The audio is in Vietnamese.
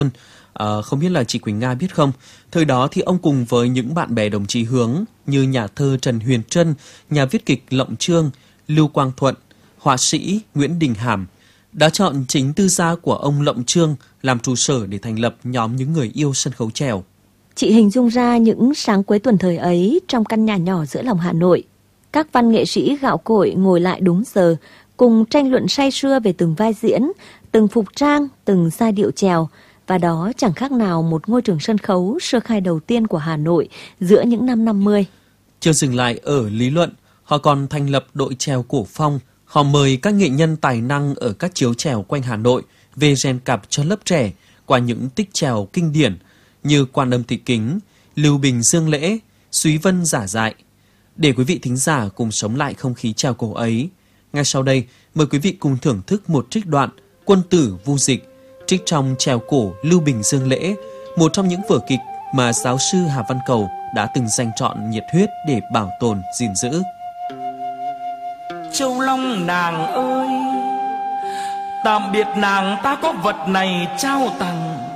Không biết là chị Quỳnh Nga biết không, thời đó thì ông cùng với những bạn bè đồng chí hướng như nhà thơ Trần Huyền Trân, nhà viết kịch Lộng Chương, Lưu Quang Thuận, họa sĩ Nguyễn Đình Hàm đã chọn chính tư gia của ông Lộng Chương làm trụ sở để thành lập nhóm những người yêu sân khấu chèo. Chị hình dung ra những sáng cuối tuần thời ấy trong căn nhà nhỏ giữa lòng Hà Nội. Các văn nghệ sĩ gạo cội ngồi lại đúng giờ, cùng tranh luận say sưa về từng vai diễn, từng phục trang, từng giai điệu chèo. Và đó chẳng khác nào một ngôi trường sân khấu sơ khai đầu tiên của Hà Nội giữa những năm 50. Chưa dừng lại ở lý luận, họ còn thành lập đội chèo cổ phong. Họ mời các nghệ nhân tài năng ở các chiếu chèo quanh Hà Nội về rèn cặp cho lớp trẻ qua những tích chèo kinh điển như Quan Âm Thị Kính, Lưu Bình Dương Lễ, Súy Vân Giả Dại. Để quý vị thính giả cùng sống lại không khí chèo cổ ấy, ngay sau đây mời quý vị cùng thưởng thức một trích đoạn Quân Tử Vu Dịch, trích trong chèo cổ Lưu Bình Dương Lễ, một trong những vở kịch mà giáo sư Hà Văn Cầu đã từng dành trọn nhiệt huyết để bảo tồn, gìn giữ. Châu Long nàng ơi, tạm biệt nàng ta có vật này trao tặng.